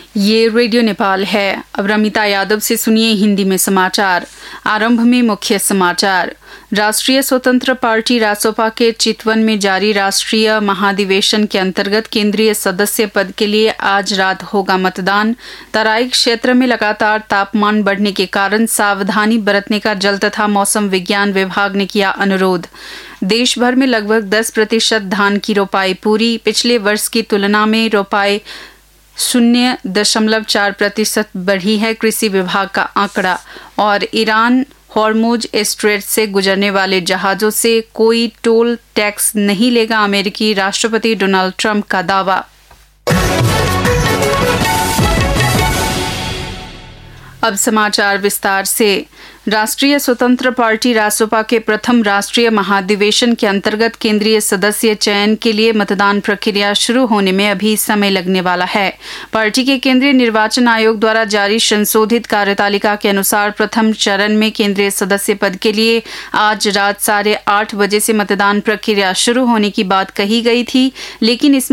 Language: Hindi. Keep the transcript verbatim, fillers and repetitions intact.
ये रेडियो नेपाल है। अब रमिता यादव से सुनिए हिंदी में समाचार। आरंभ में मुख्य समाचार। राष्ट्रीय स्वतंत्र पार्टी रासोपा के चितवन में जारी राष्ट्रीय महाधिवेशन के अंतर्गत केंद्रीय सदस्य पद के लिए आज रात होगा मतदान। तराई क्षेत्र में लगातार तापमान बढ़ने के कारण सावधानी बरतने का जल तथा मौसम विज्ञान विभाग ने किया अनुरोध। देश भर में लगभग दस प्रतिशत धान की रोपाई पूरी। पिछले वर्ष की तुलना में रोपाई शून्य दशमलव चार प्रतिशत बढ़ी है, कृषि विभाग का आंकड़ा। और ईरान हॉर्मुज स्ट्रेट से गुजरने वाले जहाजों से कोई टोल टैक्स नहीं लेगा, अमेरिकी राष्ट्रपति डोनाल्ड ट्रंप का दावा। अब समाचार विस्तार से। राष्ट्रीय स्वतंत्र पार्टी रासोपा के प्रथम राष्ट्रीय महाधिवेशन के अंतर्गत केंद्रीय सदस्य चयन के लिए मतदान प्रक्रिया शुरू होने में अभी समय लगने वाला है। पार्टी के केंद्रीय निर्वाचन आयोग द्वारा जारी संशोधित कार्यतालिका के अनुसार प्रथम चरण में केंद्रीय सदस्य पद के लिए आज रात साढ़े आठ बजे से मतदान प्रक्रिया शुरू होने की बात कही गई थी, लेकिन इसमें